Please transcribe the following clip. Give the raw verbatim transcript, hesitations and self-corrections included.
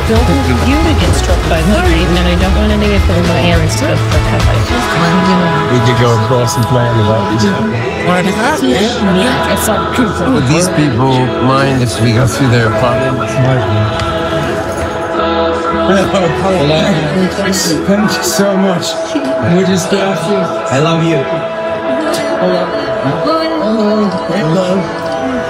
don't want you to get struck by lightning, and I don't want any of my parents to get struck by lightning. We could go across and play the lightning. Yeah, it's like Would these people mind if we go through their apartment? Thank you so much. We just got you. I love you. I love